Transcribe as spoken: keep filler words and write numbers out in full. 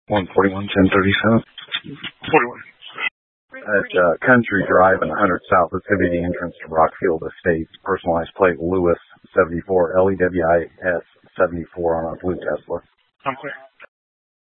one forty-one, ten thirty-seven. forty-one. At uh, Country Drive and one hundred South, it's going to be the entrance to Rockfield Estates. Personalized plate Lewis seventy-four, L E W I S seventy-four on a blue Tesla. I'm clear.